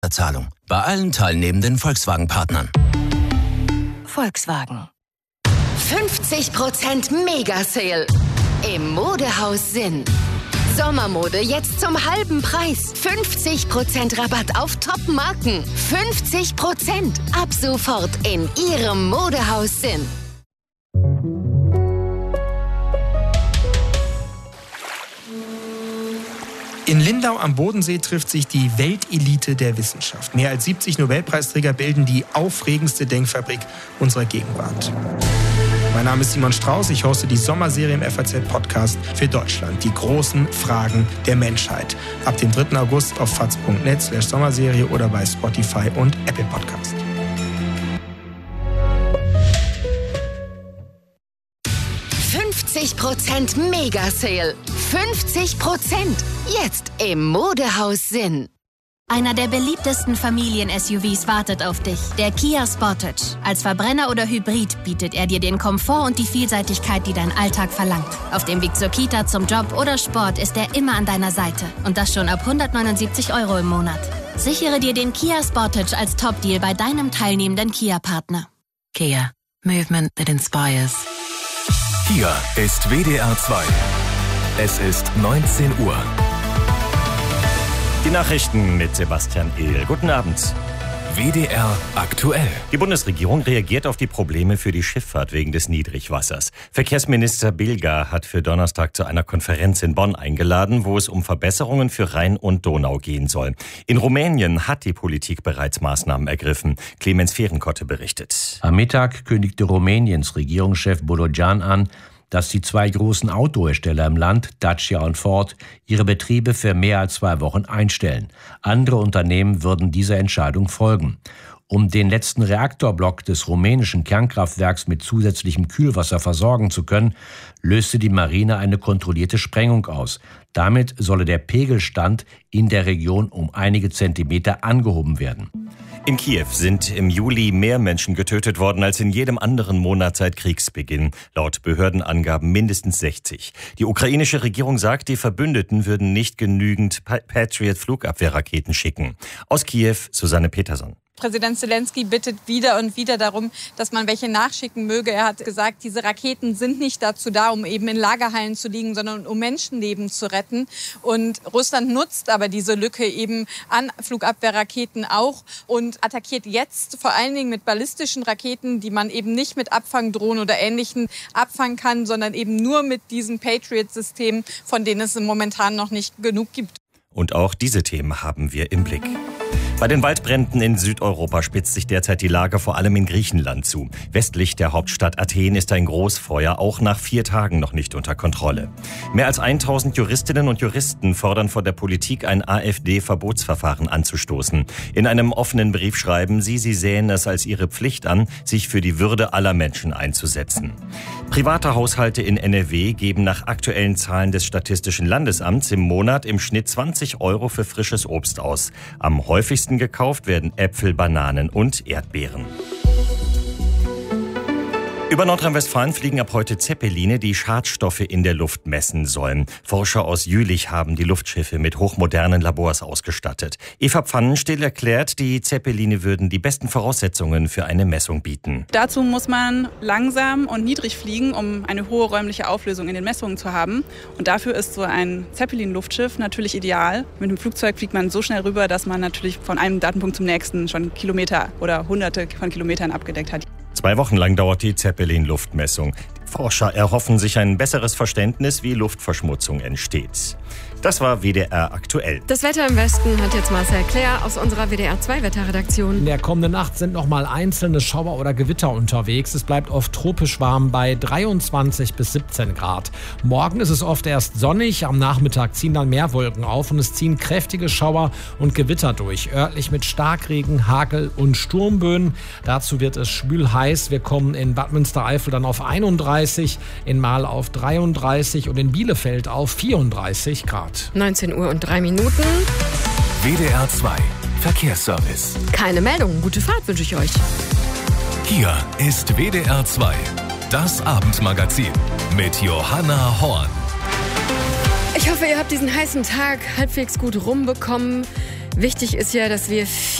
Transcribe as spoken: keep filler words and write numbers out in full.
Zahlung bei allen teilnehmenden Volkswagen-Partnern. Volkswagen. fünfzig Prozent Mega-Sale im Modehaus Sinn. Sommermode jetzt zum halben Preis. fünfzig Prozent Rabatt auf Top-Marken. fünfzig Prozent ab sofort in Ihrem Modehaus Sinn. In Lindau am Bodensee trifft sich die Weltelite der Wissenschaft. Mehr als siebzig Nobelpreisträger bilden die aufregendste Denkfabrik unserer Gegenwart. Mein Name ist Simon Strauß, ich hoste die Sommerserie im F A Z-Podcast für Deutschland. Die großen Fragen der Menschheit. Ab dem dritten August auf faz punkt net slash Sommerserie oder bei Spotify und Apple Podcast. fünfzig Prozent Mega-Sale. fünfzig Prozent. Jetzt im Modehaus Sinn. Einer der beliebtesten Familien-S U Vs wartet auf dich, der Kia Sportage. Als Verbrenner oder Hybrid bietet er dir den Komfort und die Vielseitigkeit, die dein Alltag verlangt. Auf dem Weg zur Kita, zum Job oder Sport ist er immer an deiner Seite. Und das schon ab hundertneunundsiebzig Euro im Monat. Sichere dir den Kia Sportage als Top-Deal bei deinem teilnehmenden Kia-Partner. Kia. Movement that inspires. Hier ist W D R zwei. Es ist neunzehn Uhr. Die Nachrichten mit Sebastian Ehl. Guten Abend. W D R aktuell. Die Bundesregierung reagiert auf die Probleme für die Schifffahrt wegen des Niedrigwassers. Verkehrsminister Bilger hat für Donnerstag zu einer Konferenz in Bonn eingeladen, wo es um Verbesserungen für Rhein und Donau gehen soll. In Rumänien hat die Politik bereits Maßnahmen ergriffen. Clemens Fehrenkotte berichtet. Am Mittag kündigte Rumäniens Regierungschef Bolojan an, dass die zwei großen Autohersteller im Land, Dacia und Ford, ihre Betriebe für mehr als zwei Wochen einstellen. Andere Unternehmen würden dieser Entscheidung folgen. Um den letzten Reaktorblock des rumänischen Kernkraftwerks mit zusätzlichem Kühlwasser versorgen zu können, löste die Marine eine kontrollierte Sprengung aus. Damit solle der Pegelstand in der Region um einige Zentimeter angehoben werden. In Kiew sind im Juli mehr Menschen getötet worden als in jedem anderen Monat seit Kriegsbeginn. Laut Behördenangaben mindestens sechzig. Die ukrainische Regierung sagt, die Verbündeten würden nicht genügend Patriot-Flugabwehrraketen schicken. Aus Kiew, Susanne Peterson. Präsident Zelensky bittet wieder und wieder darum, dass man welche nachschicken möge. Er hat gesagt, diese Raketen sind nicht dazu da, um eben in Lagerhallen zu liegen, sondern um Menschenleben zu retten. Und Russland nutzt aber diese Lücke eben an Flugabwehrraketen auch und attackiert jetzt vor allen Dingen mit ballistischen Raketen, die man eben nicht mit Abfangdrohnen oder Ähnlichem abfangen kann, sondern eben nur mit diesen Patriot-Systemen, von denen es momentan noch nicht genug gibt. Und auch diese Themen haben wir im Blick. Bei den Waldbränden in Südeuropa spitzt sich derzeit die Lage vor allem in Griechenland zu. Westlich der Hauptstadt Athen ist ein Großfeuer auch nach vier Tagen noch nicht unter Kontrolle. Mehr als tausend Juristinnen und Juristen fordern vor der Politik, ein AfD-Verbotsverfahren anzustoßen. In einem offenen Brief schreiben sie, sie sähen es als ihre Pflicht an, sich für die Würde aller Menschen einzusetzen. Private Haushalte in N R W geben nach aktuellen Zahlen des Statistischen Landesamts im Monat im Schnitt zwanzig Euro für frisches Obst aus. Am häufigsten gekauft werden Äpfel, Bananen und Erdbeeren. Über Nordrhein-Westfalen fliegen ab heute Zeppeline, die Schadstoffe in der Luft messen sollen. Forscher aus Jülich haben die Luftschiffe mit hochmodernen Labors ausgestattet. Eva Pfannenstiel erklärt, die Zeppeline würden die besten Voraussetzungen für eine Messung bieten. Dazu muss man langsam und niedrig fliegen, um eine hohe räumliche Auflösung in den Messungen zu haben. Und dafür ist so ein Zeppelin-Luftschiff natürlich ideal. Mit dem Flugzeug fliegt man so schnell rüber, dass man natürlich von einem Datenpunkt zum nächsten schon Kilometer oder Hunderte von Kilometern abgedeckt hat. Zwei Wochen lang dauert die Zeppelin-Luftmessung. Die Forscher erhoffen sich ein besseres Verständnis, wie Luftverschmutzung entsteht. Das war W D R aktuell. Das Wetter im Westen hat jetzt Marcel Claire aus unserer W D R zwei Wetterredaktion. In der kommenden Nacht sind noch mal einzelne Schauer oder Gewitter unterwegs. Es bleibt oft tropisch warm bei dreiundzwanzig bis siebzehn Grad. Morgen ist es oft erst sonnig, am Nachmittag ziehen dann mehr Wolken auf und es ziehen kräftige Schauer und Gewitter durch. Örtlich mit Starkregen, Hagel und Sturmböen. Dazu wird es schwül heiß. Wir kommen in Bad Münstereifel dann auf einunddreißig, in Marl auf dreiunddreißig und in Bielefeld auf vierunddreißig Grad. neunzehn Uhr und drei Minuten. W D R zwei Verkehrsservice. Keine Meldung, gute Fahrt wünsche ich euch. Hier ist W D R zwei, das Abendmagazin mit Johanna Horn. Ich hoffe, ihr habt diesen heißen Tag halbwegs gut rumbekommen. Wichtig ist ja, dass wir